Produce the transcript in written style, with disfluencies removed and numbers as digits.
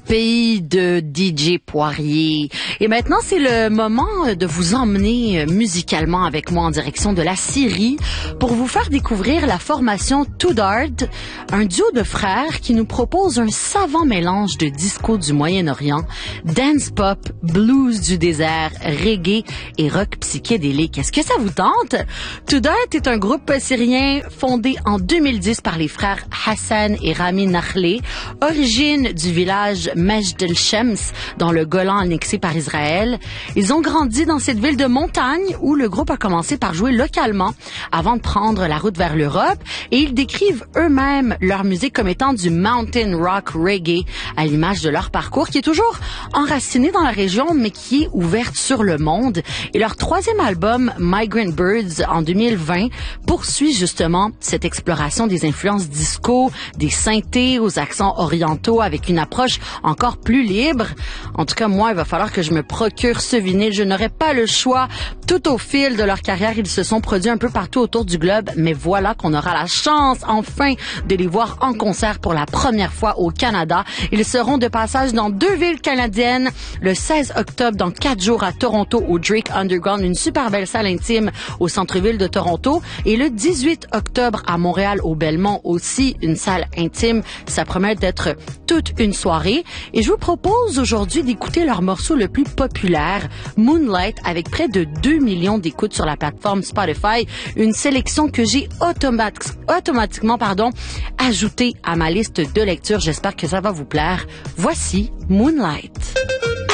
pays de DJ Poirier. Et maintenant, c'est le moment de vous emmener musicalement avec moi en direction de la Syrie pour vous faire découvrir la formation Too Dard, un duo de frères qui nous propose un savant mélange de disco du Moyen-Orient, dance pop, blues du désert, reggae et rock psychédélique. Est-ce que ça vous tente? Too Dard est un groupe syrien fondé en 2010 par les frères Hassan et Rami Nakhleh, origine du village Majd el-Shems dans le Golan annexé par Israël. Ils ont grandi dans cette ville de montagne où le groupe a commencé par jouer localement avant de prendre la route vers l'Europe, et ils décrivent eux-mêmes leur musique comme étant du mountain rock reggae à l'image de leur parcours qui est toujours enraciné dans la région mais qui est ouverte sur le monde. Et leur troisième album Migrant Birds en 2020 poursuit justement cette exploration des influences disco, des synthés aux accents orientaux avec une approche encore plus libre. En tout cas, moi, il va falloir que je me procure ce vinyle. Je n'aurai pas le choix. Tout au fil de leur carrière, ils se sont produits un peu partout autour du globe, mais voilà qu'on aura la chance, enfin, de les voir en concert pour la première fois au Canada. Ils seront de passage dans 2 villes canadiennes, le 16 octobre, dans 4 jours à Toronto, au Drake Underground, une super belle salle intime au centre-ville de Toronto, et le 18 octobre à Montréal, au Belmont, aussi une salle intime. Ça promet d'être toute une soirée. Et je vous propose aujourd'hui d'écouter leur morceau le plus populaire, Moonlight, avec près de 2 millions d'écoutes sur la plateforme Spotify. Une sélection que j'ai automatiquement ajoutée à ma liste de lecture. J'espère que ça va vous plaire. Voici Moonlight.